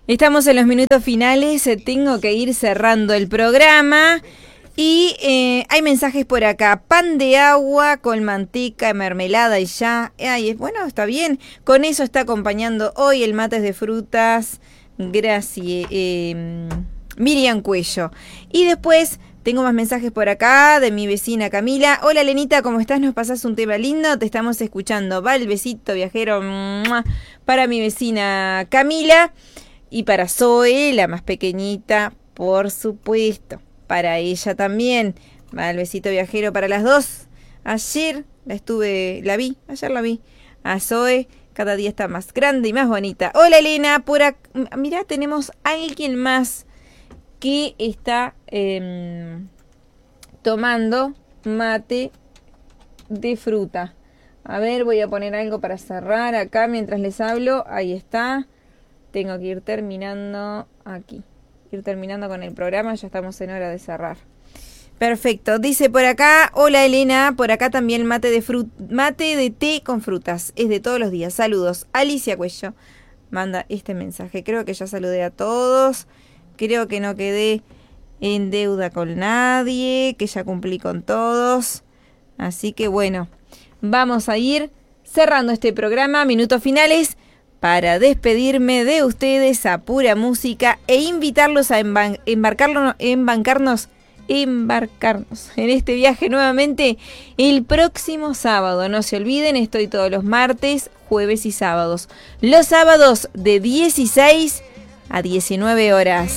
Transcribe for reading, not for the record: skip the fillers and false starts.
Estamos en los minutos finales, tengo que ir cerrando el programa y hay mensajes por acá. Pan de agua con manteca, mermelada y ya. Ay, bueno, está bien. Con eso está acompañando hoy el mates de frutas. Gracias, Miriam Cuello. Y después tengo más mensajes por acá de mi vecina Camila. Hola Lenita, ¿cómo estás? ¿Nos pasás un tema lindo? Te estamos escuchando. Va el besito viajero para mi vecina Camila. Y para Zoe, la más pequeñita, por supuesto. Para ella también. Va el besito viajero para las dos. Ayer ayer la vi. A Zoe, cada día está más grande y más bonita. Hola Elena, por acá. Mirá, tenemos a alguien más que está tomando mate de fruta. A ver, voy a poner algo para cerrar acá mientras les hablo. Ahí está. Tengo que ir terminando aquí. Ir terminando con el programa, ya estamos en hora de cerrar. Perfecto. Dice por acá, hola Elena, por acá también mate de té con frutas. Es de todos los días. Saludos. Alicia Cuello manda este mensaje. Creo que ya saludé a todos. Creo que no quedé en deuda con nadie, que ya cumplí con todos. Así que bueno, vamos a ir cerrando este programa. Minutos finales para despedirme de ustedes a pura música e invitarlos a embarcarnos en este viaje nuevamente el próximo sábado. No se olviden, estoy todos los martes, jueves y sábados. Los sábados de 16 a 19 horas.